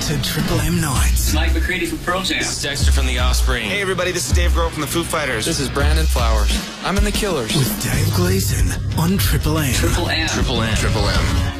to Triple M Nights. Mike McCready from Pearl Jam. This is Dexter from The Offspring. Hey everybody, this is Dave Grohl from the Foo Fighters. This is Brandon Flowers. I'm in The Killers. With Dave Gleason on Triple M. Triple M. Triple M. Triple M.